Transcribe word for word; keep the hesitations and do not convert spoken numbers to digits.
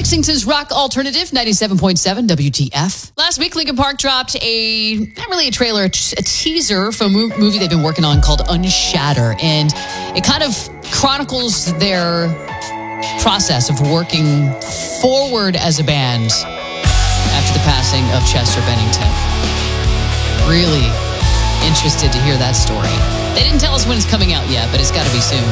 Lexington's rock alternative, ninety-seven point seven W T F. Last week, Linkin Park dropped a, not really a trailer, a teaser for a movie they've been working on called Unshatter. And it kind of chronicles their process of working forward as a band after the passing of Chester Bennington. Really interested to hear that story. They didn't tell us when it's coming out yet, but it's got to be soon.